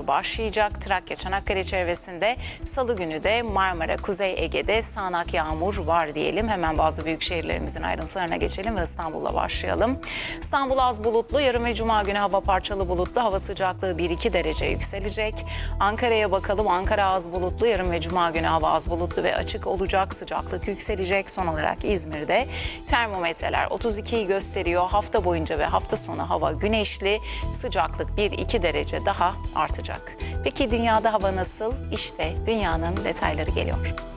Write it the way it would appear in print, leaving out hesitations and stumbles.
yağmurlu başlayacak. Trakya, Çanakkale çevresinde salı günü de Marmara, Kuzey Ege'de sağanak yağmur var diyelim. Hemen bazı büyük şehirlerimizin ayrıntılarına geçelim ve İstanbul'la başlayalım. İstanbul az bulutlu, yarın ve cuma günü hava parçalı bulutlu, hava sıcaklığı 1-2 derece yükselecek. Ankara'ya bakalım. Ankara az bulutlu, yarın ve cuma günü hava az bulutlu ve açık olacak. Sıcaklık yükselecek. Son olarak İzmir'de termometreler 32'yi gösteriyor. Hafta boyunca ve hafta sonu hava güneşli. Sıcaklık 1-2 derece daha artacak. Peki dünyada hava nasıl? İşte dünyanın detayları geliyor.